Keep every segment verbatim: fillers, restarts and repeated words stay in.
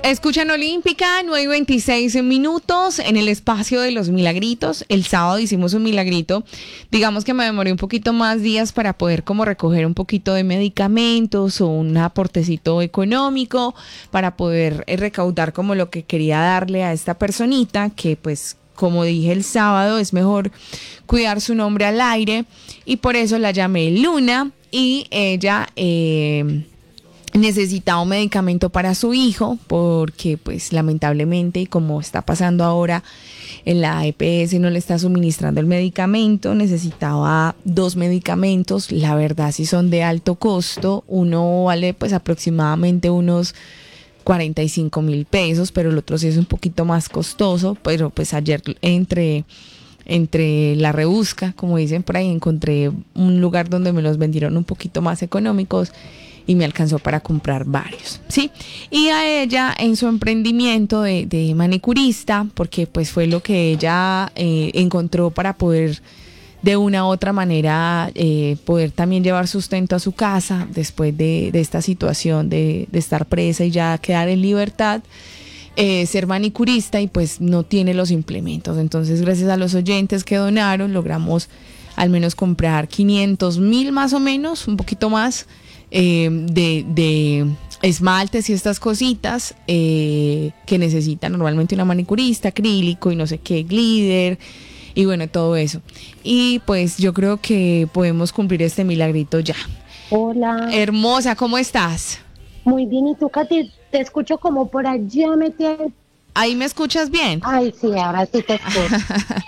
Escuchan Olímpica, nueve y veintiséis minutos en el espacio de los milagritos. El sábado hicimos un milagrito. Digamos que me demoré un poquito más días para poder como recoger un poquito de medicamentos o un aportecito económico para poder eh, recaudar como lo que quería darle a esta personita que pues como dije el sábado es mejor cuidar su nombre al aire y por eso la llamé Luna y ella... Eh, necesitaba un medicamento para su hijo porque pues lamentablemente y como está pasando ahora en la E P S no le está suministrando el medicamento, necesitaba dos medicamentos, la verdad sí son de alto costo, uno vale pues aproximadamente unos cuarenta y cinco mil pesos, pero el otro sí es un poquito más costoso, pero pues ayer entre... entre la rebusca, como dicen por ahí, encontré un lugar donde me los vendieron un poquito más económicos y me alcanzó para comprar varios, ¿sí? Y a ella en su emprendimiento de, de manicurista, porque pues fue lo que ella eh, encontró para poder de una u otra manera eh, poder también llevar sustento a su casa después de, de esta situación de, de estar presa y ya quedar en libertad. Eh, ser manicurista y pues no tiene los implementos. Entonces gracias a los oyentes que donaron logramos al menos comprar quinientos mil más o menos, un poquito más eh, de, de esmaltes y estas cositas eh, que necesita normalmente una manicurista, acrílico y no sé qué, glitter y bueno, todo eso. Y pues yo creo que podemos cumplir este milagrito ya. Hola. Hermosa, ¿cómo estás? Muy bien, ¿y tú, Katy? Te escucho como por allá metida. ¿Ahí me escuchas bien? Ay, sí, ahora sí te escucho.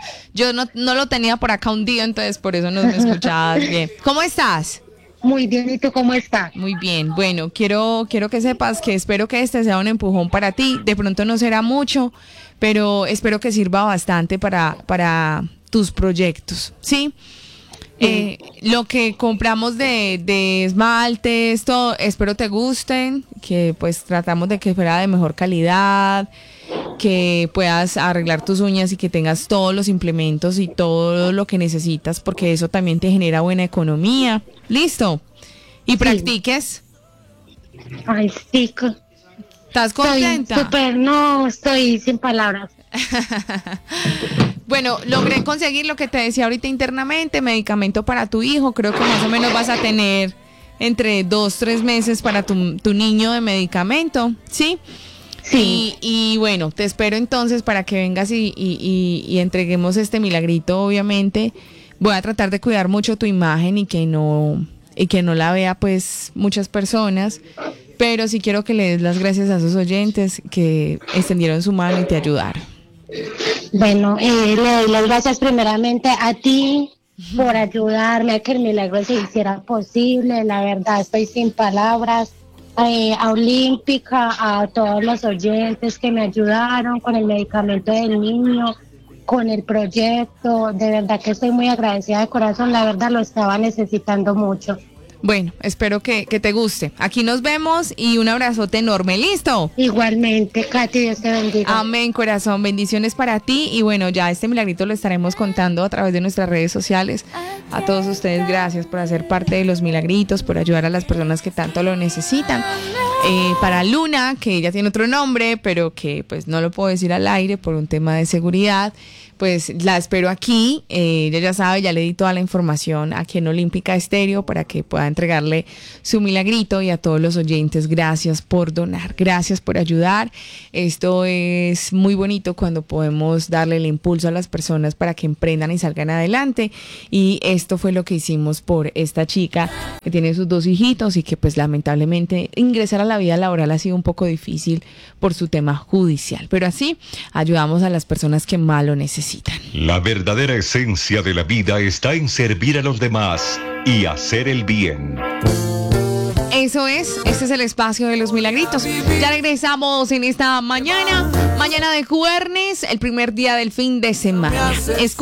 Yo no, no lo tenía por acá hundido, entonces por eso no me escuchabas bien. ¿Cómo estás? Muy bien, ¿y tú cómo estás? Muy bien. Bueno, quiero, quiero que sepas que espero que este sea un empujón para ti. De pronto no será mucho, pero espero que sirva bastante para, para tus proyectos, ¿sí? Eh, lo que compramos de, de esmaltes, todo, espero te gusten, que pues tratamos de que fuera de mejor calidad, que puedas arreglar tus uñas y que tengas todos los implementos y todo lo que necesitas, porque eso también te genera buena economía. ¿Listo? Y practiques. Ay, sí. ¿Estás contenta? Estoy súper, no, estoy sin palabras. Bueno, logré conseguir lo que te decía ahorita internamente, medicamento para tu hijo. Creo que más o menos vas a tener entre dos, tres meses para tu, tu niño de medicamento, ¿sí? Sí. Y, y bueno, te espero entonces para que vengas y, y, y, y entreguemos este milagrito, obviamente. Voy a tratar de cuidar mucho tu imagen y que no, y que no la vea pues muchas personas. Pero sí quiero que le des las gracias a esos oyentes que extendieron su mano y te ayudaron. Bueno, eh, le doy las gracias primeramente a ti por ayudarme a que el milagro se hiciera posible. La verdad, estoy sin palabras. Eh, a Olímpica, a todos los oyentes que me ayudaron con el medicamento del niño, con el proyecto. De verdad que estoy muy agradecida de corazón. La verdad, lo estaba necesitando mucho. Bueno, espero que, que te guste. Aquí nos vemos y un abrazote enorme. ¿Listo? Igualmente, Katy, Dios te bendiga. Amén, corazón. Bendiciones para ti. Y bueno, ya este milagrito lo estaremos contando a través de nuestras redes sociales. A todos ustedes, gracias por hacer parte de los milagritos, por ayudar a las personas que tanto lo necesitan. Eh, para Luna, que ella tiene otro nombre, pero que pues no lo puedo decir al aire por un tema de seguridad, pues la espero aquí. Eh, ella ya sabe, ya le di toda la información aquí en Olímpica Estéreo para que pueda entregarle su milagrito. Y a todos los oyentes, gracias por donar, gracias por ayudar. Esto es muy bonito cuando podemos darle el impulso a las personas para que emprendan y salgan adelante. Y esto fue lo que hicimos por esta chica que tiene sus dos hijitos y que pues lamentablemente ingresar a la vida laboral ha sido un poco difícil por su tema judicial. Pero así ayudamos a las personas que más lo necesitan. La verdadera esencia de la vida está en servir a los demás y hacer el bien. Eso es, este es el espacio de los milagritos. Ya regresamos en esta mañana, mañana de jueves, el primer día del fin de semana.